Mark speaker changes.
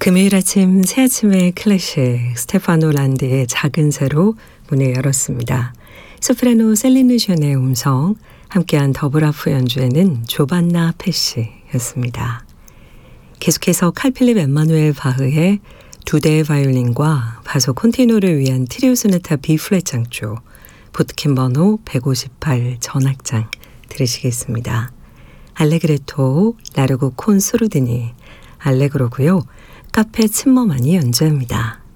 Speaker 1: 금요일 아침 새 아침의 클래식 스테파노 란드의 작은 새로 문을 열었습니다. 소프라노 셀린 루션의 음성, 함께한 더블하프 연주에는 조반나 페시였습니다. 계속해서 칼 필립 엠마누엘 바흐의 두 대의 바이올린과 바소 콘티노를 위한 트리오 소나타 B플랫 장조, 보트킨 번호 158 전악장 들으시겠습니다. 알레그레토 라르고 콘 소르드니 알레그로고요. 카페 침머만이 연주합니다.